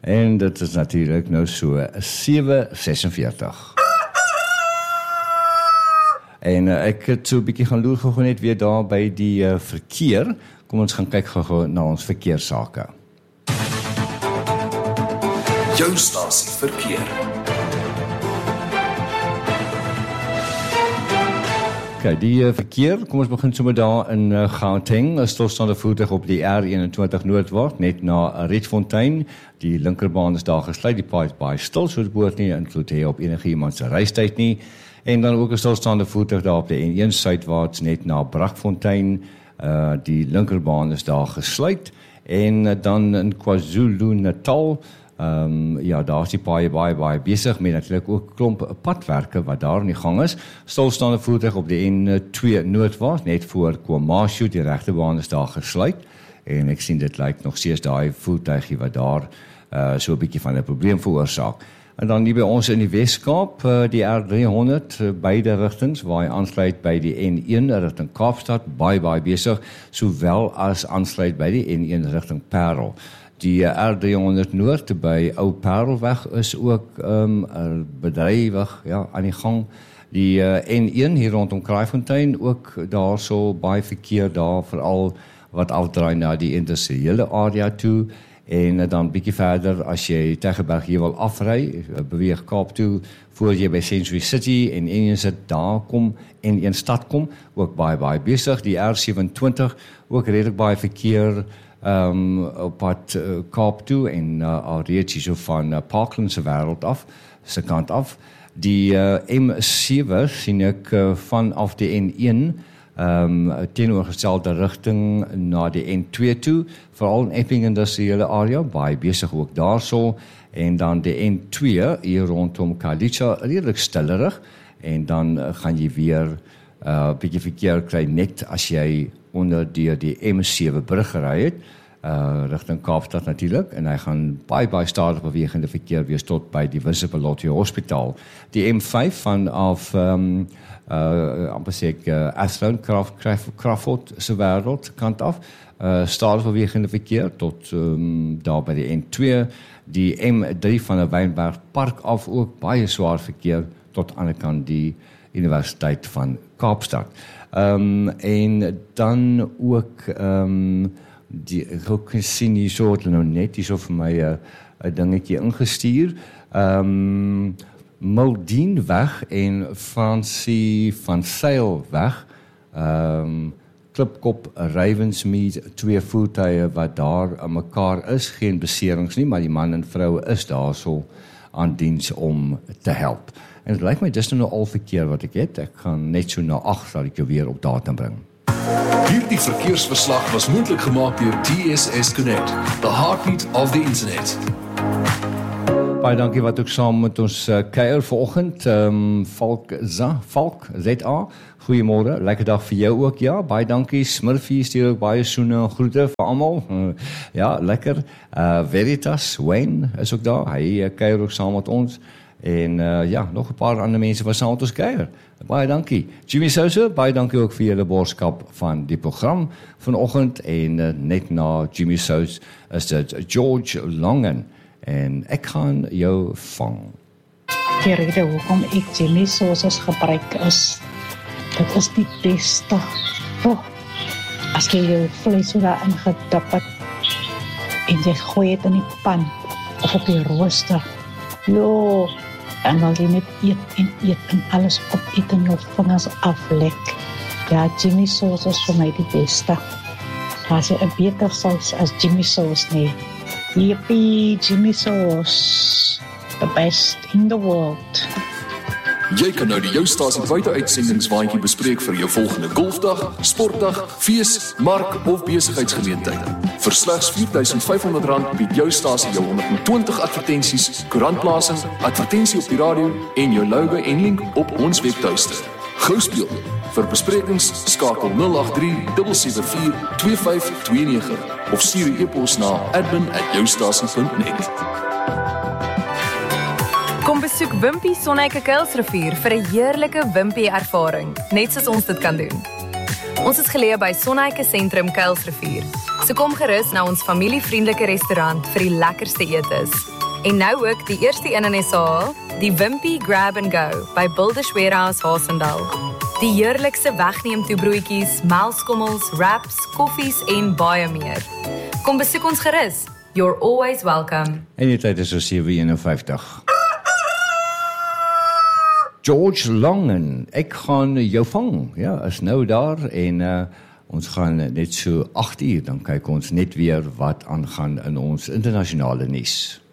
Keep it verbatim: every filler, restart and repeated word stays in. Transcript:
En dit is natuurlijk nou so sewe sesenveertig. En uh, ek het so 'n bietjie gaan loer gou net weer daar by die uh, verkeer. Kom ons gaan kyk gou na ons verkeerssake. Jou stasie verkeer. Okay, die uh, verkeer, kom ons begin sommer daar in uh, Gauteng. 'n Stilstaande voertuig op die R eenentwintig Noordwaart, net na Rietfontein. Die linkerbaan is daar gesluit, die paai is baie stil, so dit behoort nie invloed hê op enige iemand se reistyd nie. En dan ook 'n stilstaande voertuig daar op die N een suidwaarts, net na Brakfontein. Uh, die linkerbaan is daar gesluit. En uh, dan in KwaZulu-Natal, Um, ja, daar is die paai baie, baie besig met natuurlijk ook klomp padwerke wat daar in die gang is. Stilstaande voertuig op die N twee Noordwaarts, net voor KwaMashu, die regterbaan is daar gesluit. En ek sien dit lyk nog steeds daai voertuigie wat daar uh, so 'n bietjie van 'n probleem veroorsaak. En dan hier by ons in die Weskaap, uh, die R driehonderd, uh, beide rigtings, waar hy aansluit by die N een rigting Kaapstad, baie, baie besig, sowel as aansluit by die N een rigting Parel. Die R driehonderd Noord by Ou Parelweg is ook um, bedrywig ja, aan die gang. Die uh, N een hier rondom Kraaifontein, ook daar so baie verkeer daar, veral wat afdraai na die industriële area toe. En uh, dan bietjie verder, as jy Tygerberg hier wil afry, beweeg Kaap toe, voor jy by Century City en N een sit daar kom, N een stad kom, ook baie, baie besig. Die R sewenentwintig, ook redelik baie verkeer, Um, op pad uh, Kaap toe en uh, alreeds hier so van uh, Parkland se wêreld af, se kant af. Die uh, M sewe sien ek uh, vanaf die N een um, teenoorgestelde rigting na die N twee toe, veral in Epping industriële area, baie besig ook daarso. En dan die N twee hier rondom Kalicha, redelik stillerig. En dan uh, gaan jy weer 'n uh, bietjie verkeer kry net as jy onder die, die M sewe brug gery het, uh, rigting Kaapstad natuurlik, en hy gaan baie, baie stadig bewegende verkeer wees tot by die Wissepelotti Hospitaal. Die M vyf vanaf, um, uh, amper sê ek, uh, Athlone, Crawford se wêreld kant af, uh, stadig bewegende verkeer tot um, daar by die N twee, die M drie van die Wynberg Park af ook baie swaar verkeer tot aan die ander kant die Universiteit van Kaapstad. Um, en dan ook, um, die, ek ook sien hier so, het nou net hier so vir my een dingetje ingestuur, um, Muldienweg en Francie van Seilweg, um, Klipkop, Ravensmead, twee voertuie wat daar aan mekaar is, geen beserings nie, maar die man en vrou is daar so aan diens om te help. En het lyk my, dis nou al verkeer wat ek het. Ek gaan net so na agt sal ek jou weer op datum bring. Hierdie verkeersverslag was moontlik gemaak deur T S S Connect, the heartbeat of the internet. Baie dankie wat ook saam met ons uh, kuier vanoggend. Um, Falk Za, Falk Z A. Goeiemôre, lekker dag vir jou ook, ja. Baie dankie. Smurfie stuur ook baie soene groete vir almal. Uh, ja, lekker. Uh, Veritas Wayne is ook daar. Hy uh, kuier ook saam met ons. En uh, ja, nog 'n paar ander mense wat saam met ons kuier. Baie dankie. Jimmy Sousa, baie dankie ook vir julle boodskap van die program vanoggend. En uh, net na Jimmy Sousa is dit George Longen. En ek gaan jou vang. Die rede hoekom ek Jimmy Sousa gebruik is, dit is die beste. Oh, as jy jou vlees so daarin gedip het, en jy gooi het in die pan, of op die rooster, jo, en wil jy net eet en eet en alles opeet en jou vingers aflek. Ja, Jimmy Sousa is vir my die beste. Daar is 'n beter saus as Jimmy Sousa nie. Yippie, Jimmy Sousa, the best in the world. Jy kan nou die Jou Stasie buiteuitsendingwaandjie bespreek vir jou volgende golfdag, sportdag, fees, mark of besigheidsgeleentheid. Vir slegs vier duisend vyf honderd rand bied Jou Stasie jou honderdtwintig advertensies, koerantplasing, advertensie op die radio en jou logo en link op ons webtuiste. Gou speel. Vir besprekings skakel nul agt drie sewe sewe vier twee vyf twee nege of stuur 'n e-pos na admin at joustasie punt net. Kom besoek Wimpie Sonneke Kuilsrivier vir 'n heerlike Wimpie ervaring, net soos ons dit kan doen. Ons is geleë by Sonneke Sentrum Kuilsrivier. So kom gerus na ons familievriendelike restaurant vir die lekkerste etes. En nou ook die eerste een in S A, die Wimpy Grab and Go by Builders Warehouse Haasendal. Die heerlikste wegneem toebroodjies, melkskommels, wraps, koffies en baie meer. Kom besoek ons gerus. You're always welcome. En die tyd is so sewe eenenvyftig. George Longen, ek gaan jou vang. Ja, is nou daar en uh, ons gaan net so agt uur, dan kyk ons net weer wat aangaan in ons internasionale nuus.